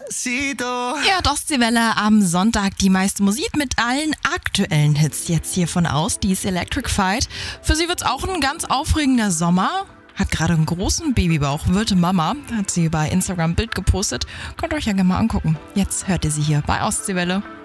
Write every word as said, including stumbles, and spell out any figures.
Despacito. Ja, Ostseewelle am Sonntag die meiste Musik mit allen aktuellen Hits jetzt hier von aus. Die ist Electric Fight. Für sie wird's auch ein ganz aufregender Sommer. Hat gerade einen großen Babybauch, wird Mama. Hat sie bei Instagram ein Bild gepostet. Könnt ihr euch ja gerne mal angucken. Jetzt hört ihr sie hier bei Ostseewelle.